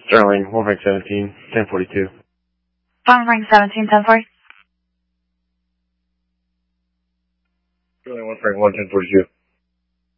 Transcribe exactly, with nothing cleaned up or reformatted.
Sterling, one Frank seventeen, ten forty-two. one Frank seventeen, ten forty. Sterling, one Frank one, ten forty-two.